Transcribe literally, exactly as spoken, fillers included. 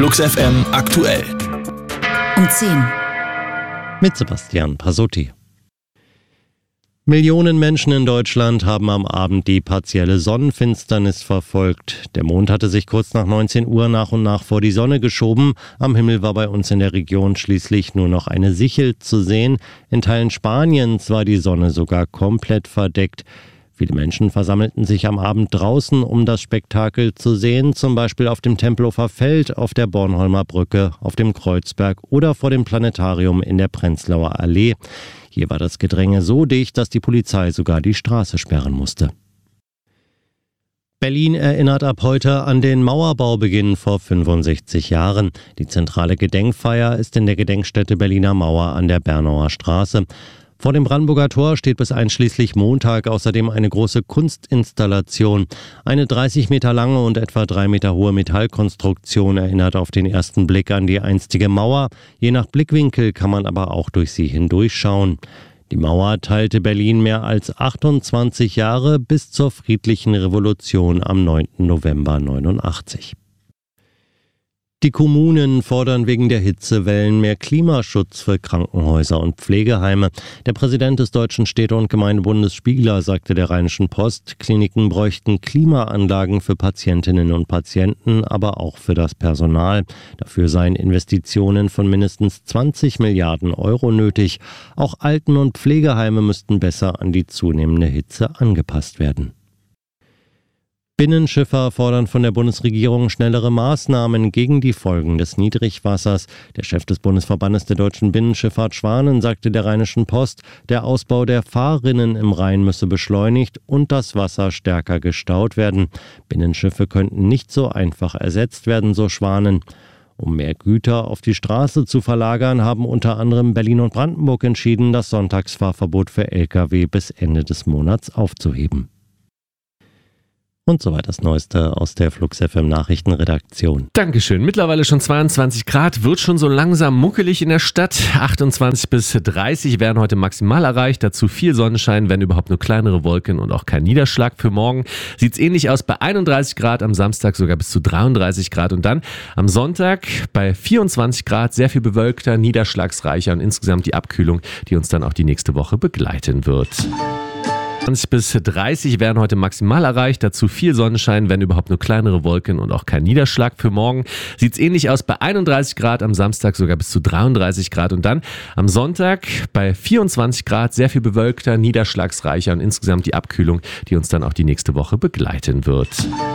Flux F M aktuell. Um zehn. Mit Sebastian Pasotti. Millionen Menschen in Deutschland haben am Abend die partielle Sonnenfinsternis verfolgt. Der Mond hatte sich kurz nach neunzehn Uhr nach und nach vor die Sonne geschoben. Am Himmel war bei uns in der Region schließlich nur noch eine Sichel zu sehen. In Teilen Spaniens war die Sonne sogar komplett verdeckt. Viele Menschen versammelten sich am Abend draußen, um das Spektakel zu sehen, zum Beispiel auf dem Tempelhofer Feld, auf der Bornholmer Brücke, auf dem Kreuzberg oder vor dem Planetarium in der Prenzlauer Allee. Hier war das Gedränge so dicht, dass die Polizei sogar die Straße sperren musste. Berlin erinnert ab heute an den Mauerbaubeginn vor fünfundsechzig Jahren. Die zentrale Gedenkfeier ist in der Gedenkstätte Berliner Mauer an der Bernauer Straße. Vor dem Brandenburger Tor steht bis einschließlich Montag außerdem eine große Kunstinstallation. Eine dreißig Meter lange und etwa drei Meter hohe Metallkonstruktion erinnert auf den ersten Blick an die einstige Mauer. Je nach Blickwinkel kann man aber auch durch sie hindurchschauen. Die Mauer teilte Berlin mehr als achtundzwanzig Jahre bis zur friedlichen Revolution am neunten November neunundachtzig. Die Kommunen fordern wegen der Hitzewellen mehr Klimaschutz für Krankenhäuser und Pflegeheime. Der Präsident des Deutschen Städte- und Gemeindebundes Spiegler sagte der Rheinischen Post, Kliniken bräuchten Klimaanlagen für Patientinnen und Patienten, aber auch für das Personal. Dafür seien Investitionen von mindestens zwanzig Milliarden Euro nötig. Auch Alten- und Pflegeheime müssten besser an die zunehmende Hitze angepasst werden. Binnenschiffer fordern von der Bundesregierung schnellere Maßnahmen gegen die Folgen des Niedrigwassers. Der Chef des Bundesverbandes der deutschen Binnenschifffahrt Schwanen sagte der Rheinischen Post, der Ausbau der Fahrrinnen im Rhein müsse beschleunigt und das Wasser stärker gestaut werden. Binnenschiffe könnten nicht so einfach ersetzt werden, so Schwanen. Um mehr Güter auf die Straße zu verlagern, haben unter anderem Berlin und Brandenburg entschieden, das Sonntagsfahrverbot für L K W bis Ende des Monats aufzuheben. Und soweit das Neueste aus der Flux F M Nachrichtenredaktion. Dankeschön. Mittlerweile schon zweiundzwanzig Grad, wird schon so langsam muckelig in der Stadt. achtundzwanzig bis dreißig werden heute maximal erreicht. Dazu viel Sonnenschein, wenn überhaupt nur kleinere Wolken und auch kein Niederschlag. Für morgen sieht es ähnlich aus bei einunddreißig Grad, am Samstag sogar bis zu dreiunddreißig Grad. Und dann am Sonntag bei vierundzwanzig Grad, sehr viel bewölkter, niederschlagsreicher und insgesamt die Abkühlung, die uns dann auch die nächste Woche begleiten wird. zwanzig bis dreißig werden heute maximal erreicht, dazu viel Sonnenschein, wenn überhaupt nur kleinere Wolken und auch kein Niederschlag. Für morgen sieht es ähnlich aus bei einunddreißig Grad, am Samstag sogar bis zu dreiunddreißig Grad. Und dann am Sonntag bei vierundzwanzig Grad, sehr viel bewölkter, niederschlagsreicher und insgesamt die Abkühlung, die uns dann auch die nächste Woche begleiten wird.